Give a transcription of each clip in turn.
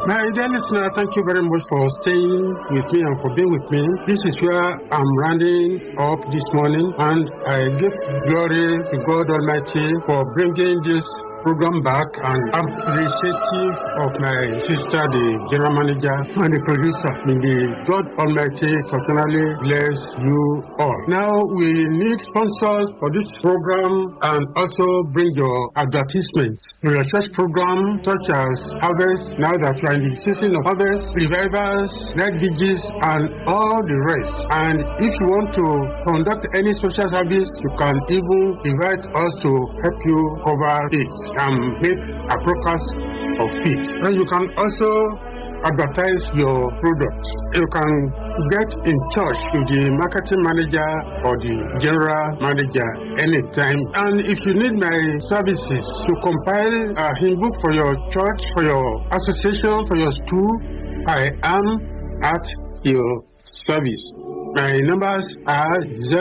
My dear listener, thank you very much for staying with me and for being with me. This is where I'm rounding up this morning, and I give glory to God Almighty for bringing this program back, and I'm appreciative of my sister, the general manager and the producer. May the God Almighty continually bless you all. Now we need sponsors for this program and also bring your advertisements for your church program such as Harvest, now that you are in the season of Harvest, Revivals, Night Vigils, and all the rest. And if you want to conduct any social service, you can even invite us to help you cover it and make a broadcast of it. And you can also advertise your product. You can get in touch with the marketing manager or the general manager anytime. And if you need my services to compile a hymn book for your church, for your association, for your school, I am at your service. My numbers are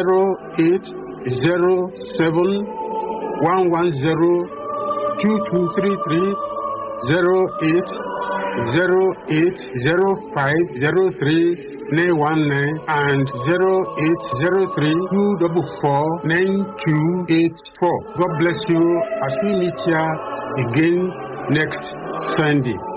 0807 110 2233 080503 and 0803 244 9284. God bless you as we meet here again next Sunday.